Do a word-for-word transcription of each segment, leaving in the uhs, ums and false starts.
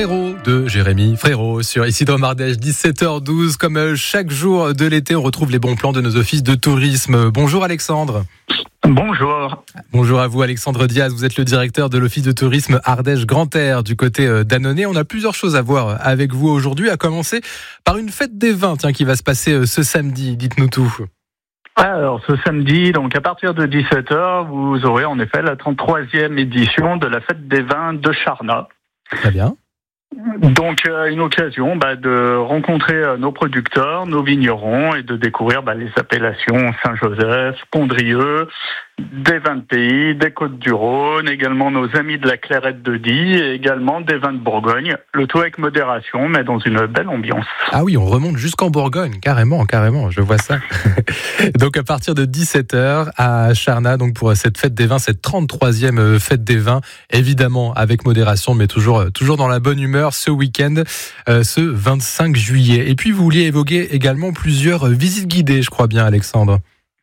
Frérot de Jérémy Frérot sur Isidre Ardèche, dix-sept heures douze. Comme chaque jour de l'été, on retrouve les bons plans de nos offices de tourisme. Bonjour Alexandre. Bonjour. Bonjour à vous Alexandre Diaz, vous êtes le directeur de l'office de tourisme Ardèche Grand Air du côté d'Annonay. On a plusieurs choses à voir avec vous aujourd'hui, à commencer par une fête des vins tiens, qui va se passer ce samedi. Dites-nous tout. Alors, ce samedi, donc à partir de dix-sept heures, vous aurez en effet la trente-troisième édition de la fête des vins de Charnat. Très bien. Donc, euh, une occasion bah, de rencontrer euh, nos producteurs, nos vignerons et de découvrir bah, les appellations Saint-Joseph, Pondrieux, des vins de pays, des Côtes-du-Rhône, également nos amis de la Clairette de Die et également des vins de Bourgogne. Le tout avec modération, mais dans une belle ambiance. Ah oui, on remonte jusqu'en Bourgogne, carrément, carrément, je vois ça. Donc à partir de dix-sept heures à Charnat, donc pour cette fête des vins, cette trente-troisième fête des vins, évidemment avec modération, mais toujours, toujours dans la bonne humeur ce week-end, euh, ce vingt-cinq juillet. Et puis vous vouliez évoquer également plusieurs visites guidées, je crois bien Alexandre.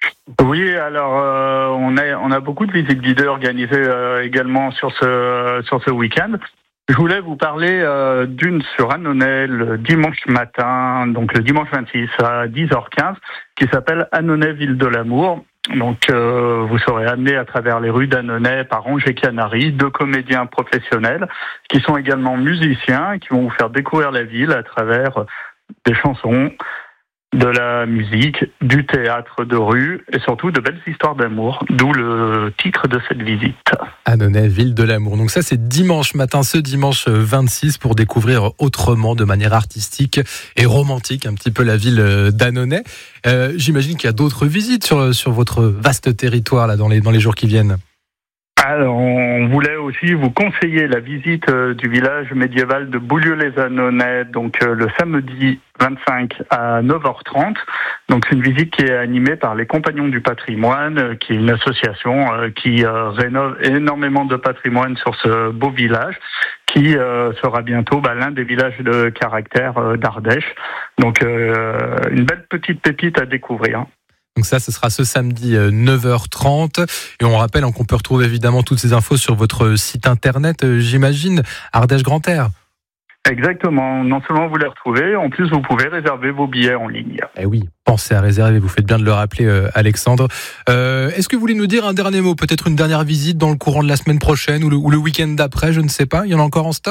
Oui, alors euh, on a on a beaucoup de visites guidées organisées euh, également sur ce sur ce week-end. Je voulais vous parler euh, d'une sur Annonay le dimanche matin, donc le dimanche vingt-six à dix heures quinze, qui s'appelle Annonay Ville de l'Amour. Donc euh, vous serez amené à travers les rues d'Annonay par Angers Canary, deux comédiens professionnels qui sont également musiciens et qui vont vous faire découvrir la ville à travers des chansons, de la musique, du théâtre de rue et surtout de belles histoires d'amour, d'où le titre de cette visite. Annonay, ville de l'amour. Donc ça c'est dimanche matin, ce dimanche vingt-six, pour découvrir autrement, de manière artistique et romantique, un petit peu la ville d'Annonay. Euh, j'imagine qu'il y a d'autres visites sur, sur votre vaste territoire là, dans les, dans les jours qui viennent. Alors, on voulait aussi vous conseiller la visite euh, du village médiéval de Boulieu-les-Annonay, donc euh, le samedi vingt-cinq à neuf heures trente. Donc, c'est une visite qui est animée par les Compagnons du Patrimoine, euh, qui est une association euh, qui euh, rénove énormément de patrimoine sur ce beau village, qui euh, sera bientôt bah, l'un des villages de caractère euh, d'Ardèche. Donc, euh, une belle petite pépite à découvrir. Donc ça, ce sera ce samedi neuf heures trente. Et on rappelle qu'on peut retrouver évidemment toutes ces infos sur votre site internet, j'imagine, Ardèche Grand Air. Exactement. Non seulement vous les retrouvez, en plus vous pouvez réserver vos billets en ligne. Eh oui, pensez à réserver, vous faites bien de le rappeler, euh, Alexandre. Euh, est-ce que vous voulez nous dire un dernier mot, peut-être une dernière visite dans le courant de la semaine prochaine ou le, ou le week-end d'après, je ne sais pas, il y en a encore en stock ?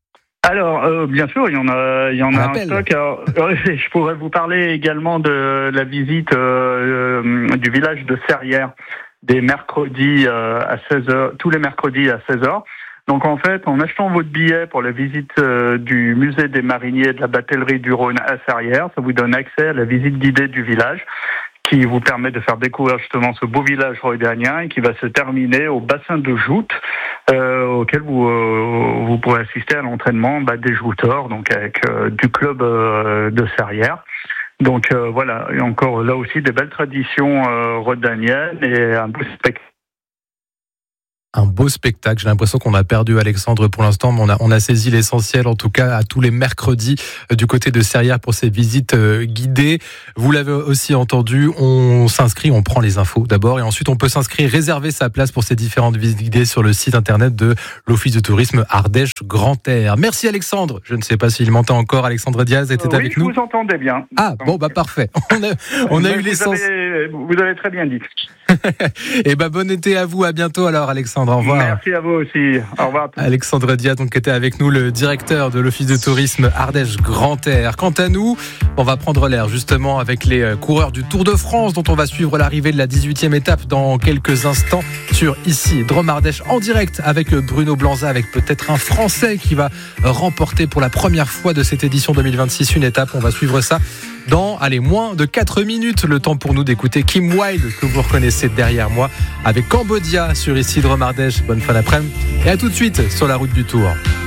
Alors, euh, bien sûr, il y en a, il y en a un stock. Alors, je pourrais vous parler également de la visite euh, euh, du village de Serrières, des mercredis euh, à seize heures, tous les mercredis à seize heures. Donc, en fait, en achetant votre billet pour la visite euh, du musée des mariniers de la batellerie du Rhône à Serrières, ça vous donne accès à la visite guidée du village, qui vous permet de faire découvrir justement ce beau village rhodanien et qui va se terminer au bassin de joute, euh, auquel vous euh, vous pourrez assister à l'entraînement bah, des jouteurs, donc avec euh, du club euh, de Serrières. Donc euh, voilà, et encore là aussi des belles traditions euh, rhodaniennes et un beau spectacle. Un beau spectacle. J'ai l'impression qu'on a perdu Alexandre pour l'instant, mais on a, on a saisi l'essentiel, en tout cas, à tous les mercredis euh, du côté de Serrières pour ces visites euh, guidées. Vous l'avez aussi entendu, on s'inscrit, on prend les infos d'abord, et ensuite on peut s'inscrire, réserver sa place pour ces différentes visites guidées sur le site internet de l'Office de tourisme Ardèche Grand Air. Merci Alexandre. Je ne sais pas s'il m'entend encore. Alexandre Diaz était euh, oui, avec nous. Oui, je vous entendais bien. Ah, bon, bah parfait. On a, on a eu l'essentiel. Vous avez très bien dit. Et ben bon été à vous, à bientôt alors Alexandre, au revoir. Merci à vous aussi, au revoir. Alexandre Diaz donc, qui était avec nous, le directeur de l'Office de tourisme Ardèche Grand Air. Quant à nous, on va prendre l'air justement avec les coureurs du Tour de France dont on va suivre l'arrivée de la dix-huitième étape dans quelques instants sur ici, Drôme Ardèche en direct avec Bruno Blanza, avec peut-être un Français qui va remporter pour la première fois de cette édition deux mille vingt-six une étape. On va suivre ça dans, allez, moins de quatre minutes, le temps pour nous d'écouter Kim Wilde, que vous reconnaissez derrière moi, avec Cambodia sur ici Drôme Ardèche. Bonne fin d'après-midi et à tout de suite sur la route du Tour.